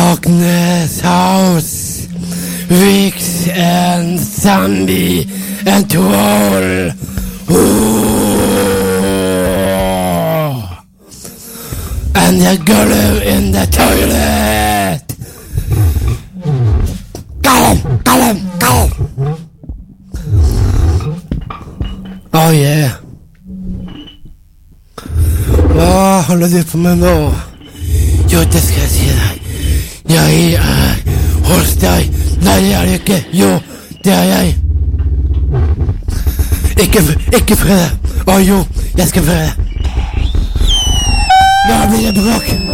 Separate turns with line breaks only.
Agnes House, Vix and Sandy and Troll. And the golem in the toilet. Golem. Oh yeah. Hva holder du på med nå? Jo, det skal jeg si deg. Jeg er hos deg. Nei, det er det ikke. Jo, det er jeg. Ikke fred. Å jo, jeg skal fred. Nå blir det bråk.